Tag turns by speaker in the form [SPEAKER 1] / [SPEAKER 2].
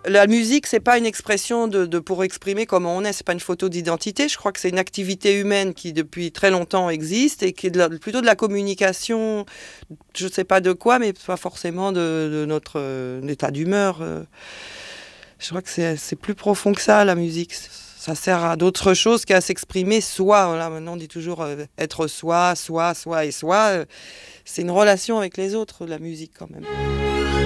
[SPEAKER 1] la musique, c'est pas une expression pour exprimer comment on est. C'est pas une photo d'identité. Je crois que c'est une activité humaine qui depuis très longtemps existe et qui est plutôt de la communication. Je sais pas de quoi, mais pas forcément de notre état d'humeur. Je crois que c'est plus profond que ça, la musique. Ça sert à d'autres choses qu'à s'exprimer soi. Voilà, maintenant, on dit toujours être soi, soi, soi et soi. C'est une relation avec les autres, la musique, quand même.